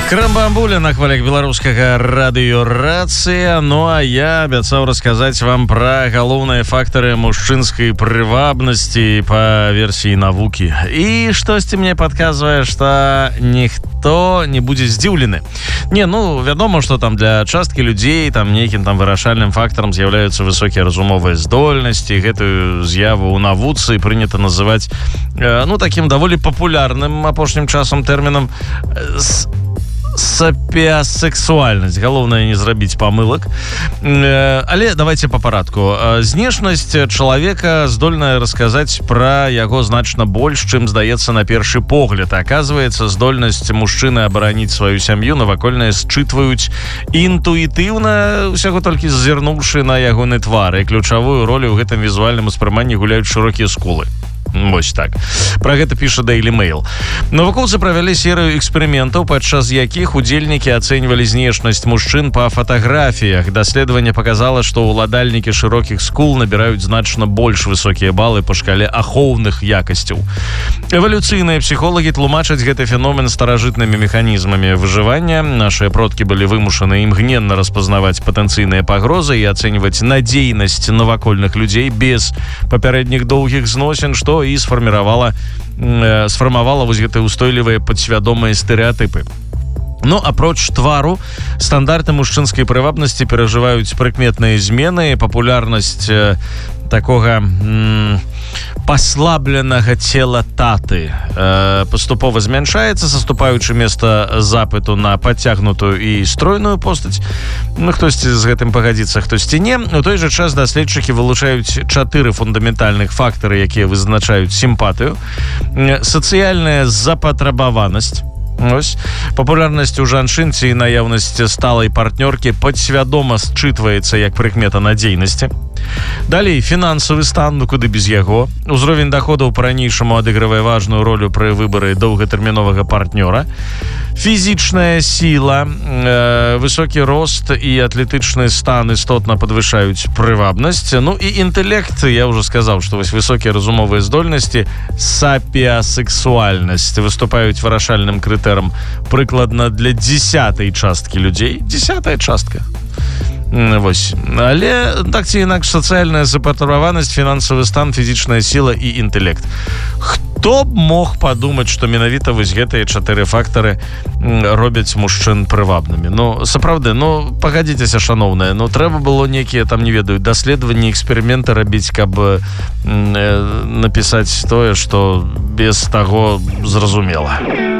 Крамбамбуля на хвалях беларускага радыёрацыя. Ну а я абяцаў расказаць вам пра галоўныя фактары мужчынскай прывабнасці па версіі навукі. І штосьці мне падказвае, што ніхто не будзе здзіўлены. Не, ну, вядома, што там для часткі людзей там нейкім там вырашальным фактарам з'яўляюцца высокія разумовыя здольнасці. Гэтую з'яву ў навуцы прынята называць, ну, такім даволі папулярным апошнім часам тэрмінам сапіасексуальнасць. Галоўнае не зрабіць памылак. Але давайте па парадку. Знешнасць чалавека здольная расказаць пра яго значна больш, чым здаецца на першы погляд. Аказваецца, здольнасць мужчыны абараніць сваю сям'ю навакольныя счытваюць інтуітыўна, усяго толькі зазірнуўшы на ягоны твар. І ключавую ролю ў гэтым візуальным успрыманні гуляюць шырокія скулы. Вось так. Пра гэта піша Daily Mail. Навукоўцы правялі серыю эксперыментаў, падчас якіх удзельнікі ацэньвалі знешнасць мужчын па фатаграфіях. Даследаванне паказала, што ўладальнікі шырокіх скул набіраюць значна больш высокія балы па шкале ахоўных якасцяў. Эвалюцыйныя псіхолагі тлумачаць гэты феномен старажытнымі механізмамі выжывання. Нашыя продкі былі вымушаны імгненна распазнаваць патэнцыйныя пагрозы і ацэньваць надзейнасць навакольных людзей без папярэдніх доўгіх зносін, што і сфармавала вось гэтыя устойлівыя падсвядомыя стэрэатыпы. Ну, апроч твару, стандарты мужчынскай прывабнасці перажываюць прыкметныя змены. Папулярнасць такога паслабленага цела таты паступова змяншаецца, саступаючы места запыту на падцягнутую і стройную постаць. Ну, хтосьці з гэтым пагадзіцца, хтосьці не. У той жа час даследчыкі вылучаюць 4 фундаментальных фактары, якія вызначаюць сімпатыю. Сацыяльная запатрабаванасць. Ось. Папулярнасць у жанчын ці наяўнасць сталай партнёркі падсвядома счытваецца як прыкмета надзейнасці. Далей, фінансавы стан, ну куды без яго. Узровень даходаў па-ранейшаму адыгрывае важную ролю пры выбары доўгатэрміновага партнёра. Фізічная сіла, высокі рост і атлетычны стан істотна падвышаюць прывабнасць. Ну і інтэлект, я ўжо сказаў, што вось высокія разумовыя здольнасці, сапіасексуальнасць выступаюць вырашальным крытэрам прыкладна для 10-й часткі людзей. 10-я частка. Вось. Але так ці інакш, сацыяльная запатрабаванасць, фінансавы стан, фізічная сіла і інтэлект. Хто б мог падумаць, што менавіта вось гэтыя 4 фактары робяць мужчын прывабнымі? Ну, сапраўды, ну, пагадзіцеся, шаноўныя, ну, трэба было нейкія, там, не ведаю, даследаванні, эксперыменты рабіць, каб напісаць тое, што без таго зразумела.